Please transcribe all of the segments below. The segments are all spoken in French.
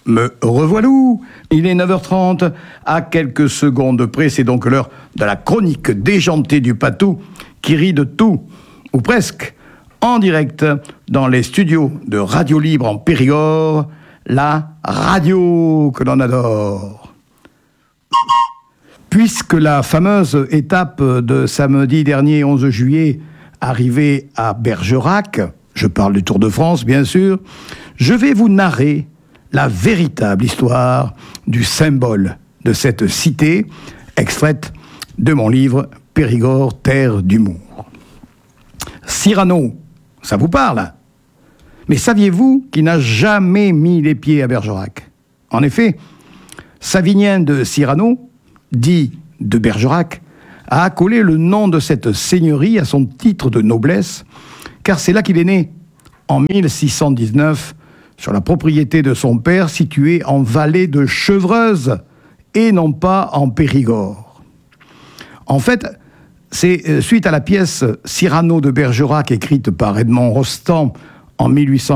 Me revoilou. Il est 9h30, à quelques secondes près, c'est donc l'heure de la chronique déjantée du Patou qui rit de tout, ou presque, en direct dans les studios de Radio Libre en Périgord, la radio que l'on adore. Puisque la fameuse étape de samedi dernier, 11 juillet, arrivée à Bergerac, je parle du Tour de France bien sûr, je vais vous narrer la véritable histoire du symbole de cette cité, extraite de mon livre Périgord, terre d'humour. Cyrano, ça vous parle? Mais saviez-vous qu'il n'a jamais mis les pieds à Bergerac? En effet, Savinien de Cyrano, dit de Bergerac, a accolé le nom de cette seigneurie à son titre de noblesse, car c'est là qu'il est né, en 1619, sur la propriété de son père située en vallée de Chevreuse et non pas en Périgord. En fait, c'est suite à la pièce Cyrano de Bergerac écrite par Edmond Rostand en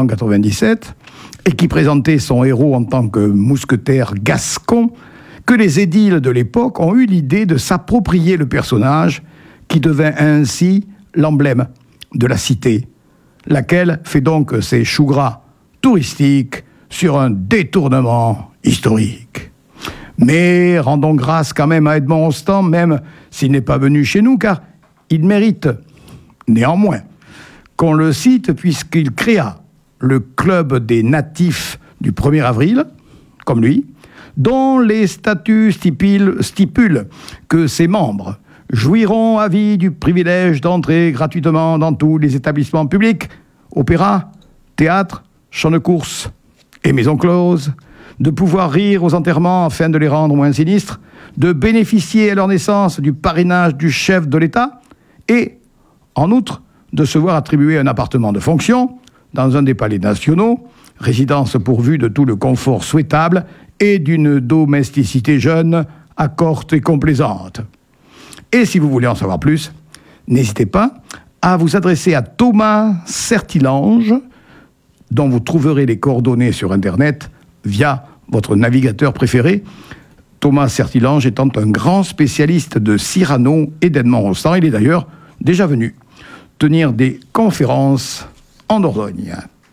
1897 et qui présentait son héros en tant que mousquetaire gascon que les édiles de l'époque ont eu l'idée de s'approprier le personnage qui devint ainsi l'emblème de la cité, laquelle fait donc ses choux gras touristique sur un détournement historique. Mais rendons grâce quand même à Edmond Rostand, même s'il n'est pas venu chez nous, car il mérite néanmoins qu'on le cite puisqu'il créa le club des natifs du 1er avril, comme lui, dont les statuts stipulent que ses membres jouiront à vie du privilège d'entrer gratuitement dans tous les établissements publics, opéra, théâtre, champs de course et maisons closes, de pouvoir rire aux enterrements afin de les rendre moins sinistres, de bénéficier à leur naissance du parrainage du chef de l'État et, en outre, de se voir attribuer un appartement de fonction dans un des palais nationaux, résidence pourvue de tout le confort souhaitable et d'une domesticité jeune, accorte et complaisante. Et si vous voulez en savoir plus, n'hésitez pas à vous adresser à Thomas Certilange, dont vous trouverez les coordonnées sur Internet via votre navigateur préféré. Thomas Certilange étant un grand spécialiste de Cyrano et d'Edmond Rostand. Il est d'ailleurs déjà venu tenir des conférences en Dordogne.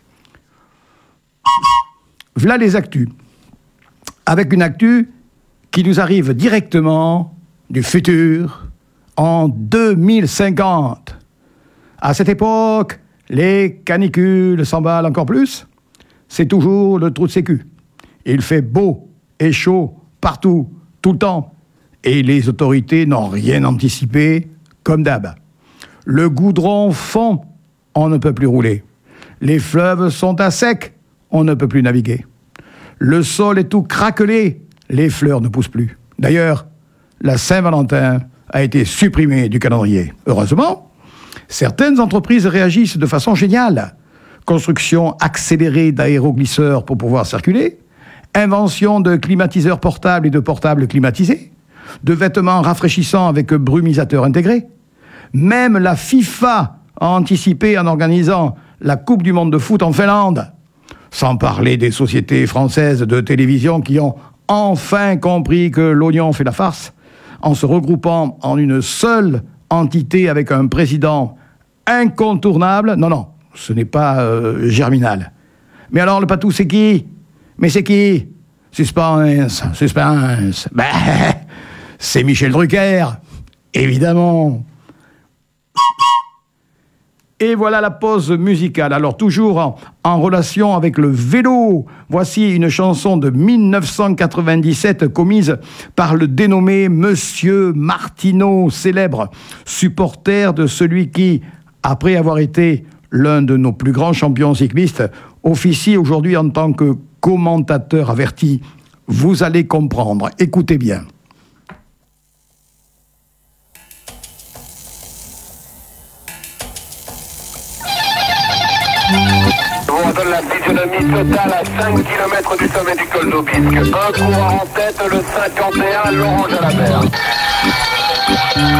Voilà les actus. Avec une actu qui nous arrive directement du futur en 2050. À cette époque, les canicules s'emballent encore plus. C'est toujours le trou de sécu. Il fait beau et chaud partout, tout le temps. Et les autorités n'ont rien anticipé, comme d'hab. Le goudron fond, on ne peut plus rouler. Les fleuves sont à sec, on ne peut plus naviguer. Le sol est tout craquelé, les fleurs ne poussent plus. D'ailleurs, la Saint-Valentin a été supprimée du calendrier. Heureusement, certaines entreprises réagissent de façon géniale. Construction accélérée d'aéroglisseurs pour pouvoir circuler, invention de climatiseurs portables et de portables climatisés, de vêtements rafraîchissants avec brumisateurs intégrés. Même la FIFA a anticipé en organisant la Coupe du monde de foot en Finlande. Sans parler des sociétés françaises de télévision qui ont enfin compris que l'oignon fait la farce, en se regroupant en une seule entité avec un président incontournable. Non, ce n'est pas Germinal. Mais alors, le Patou, c'est qui? Mais c'est qui? Suspense. Ben, c'est Michel Drucker, évidemment. Et voilà la pause musicale. Alors, toujours en relation avec le vélo, voici une chanson de 1997 commise par le dénommé Monsieur Martineau, célèbre supporter de celui qui, après avoir été l'un de nos plus grands champions cyclistes, officie aujourd'hui en tant que commentateur averti. Vous allez comprendre. Écoutez bien. On donne la physionomie totale à 5 km du sommet du col d'Aubisque. Un coureur en tête, le 51, Laurent Jalabert.